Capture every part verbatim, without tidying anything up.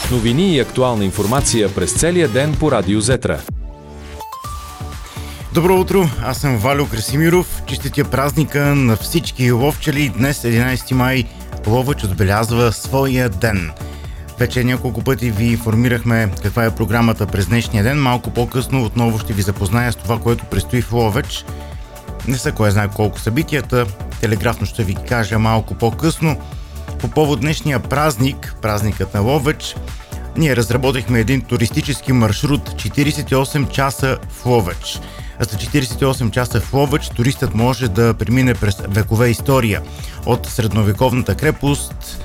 Новини и актуална информация през целия ден по Радио Зетра. Добро утро, аз съм Валю Красимиров. Честитя празника на всички ловчели. Днес, единайсети май, Ловеч отбелязва своя ден. Вече няколко пъти ви информирахме каква е програмата през днешния ден. Малко по-късно отново ще ви запозная с това, което предстои в Ловеч. Не са кой знае колко събитията, телеграфно ще ви кажа малко по-късно. По повод днешния празник, празникът на Ловеч, ние разработихме един туристически маршрут четирийсет и осем часа в Ловеч. За четирийсет и осем часа в Ловеч туристът може да премине през векове история. От средновековната крепост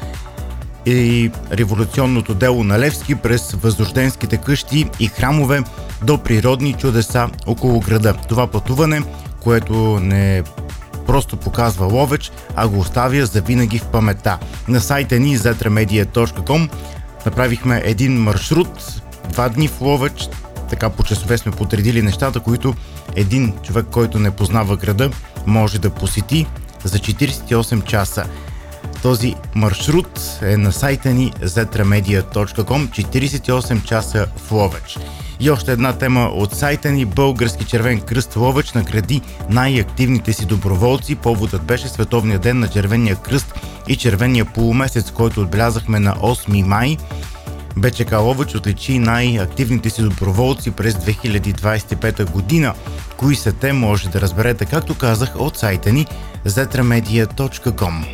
и революционното дело на Левски, през възрожденските къщи и храмове до природни чудеса около града. Това пътуване, което не просто показва Ловеч, а го оставя завинаги в паметта. На сайта ни зетра медия точка ком направихме един маршрут, два дни в Ловеч. Така по часове сме подредили нещата, които един човек, който не познава града, може да посети за четирийсет и осем часа. Този маршрут е на сайта ни зетра медия точка ком, четирийсет и осем часа в Ловеч. И още една тема от сайта ни. Български червен кръст Ловеч награди най-активните си доброволци. Поводът беше Световния ден на Червения кръст и Червения полумесец, който отбелязахме на осми май. БЧК Ловеч отличи най-активните си доброволци през две хиляди двайсет и пета година. Кои са те, може да разберете, както казах, от сайта ни зетра медия точка ком.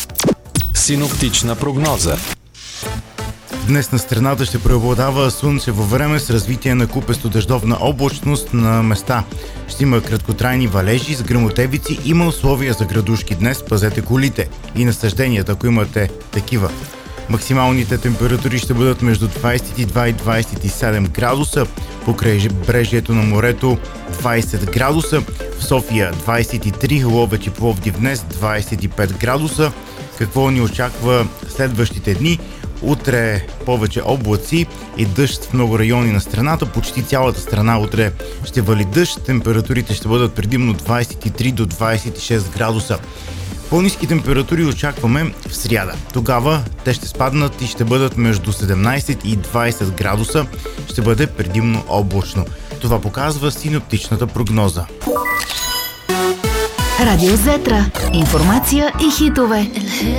Синоптична прогноза. Днес на страната ще преобладава слънчево време с развитие на купесто-дъждовна облачност на места. Ще има краткотрайни валежи с гръмотевици. Има условия за градушки днес. Пазете колите и насажденията, ако имате такива. Максималните температури ще бъдат между двайсет и два и двайсет и седем градуса. По крайбрежието на морето двайсет градуса. В София двайсет и три, Ловеч и Пловдив днес двайсет и пет градуса. Какво ни очаква следващите дни? Утре повече облаци и дъжд в много райони на страната. Почти цялата страна утре ще вали дъжд. Температурите ще бъдат предимно двайсет и три до двайсет и шест градуса. По-ниски температури очакваме в сряда. Тогава те ще спаднат и ще бъдат между седемнайсет и двайсет градуса. Ще бъде предимно облачно. Това показва синоптичната прогноза. Радио Зетра. Информация и хитове.